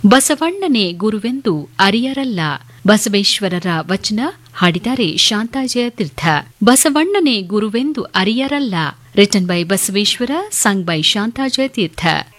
ಬಸವಣ್ಣನೇ ಗುರುವೆಂದು ಅರಿಯರಲ್ಲ. ಬಸವೇಶ್ವರರ ವಚನ ಹಾಡಿದ್ದಾರೆ ಶಾಂತಾಜಯ ತೀರ್ಥ. ಬಸವಣ್ಣನೇ ಗುರುವೆಂದು ಅರಿಯರಲ್ಲ. Written by Basaveshwara, sung by ಶಾಂತಾಜಯ Tirtha.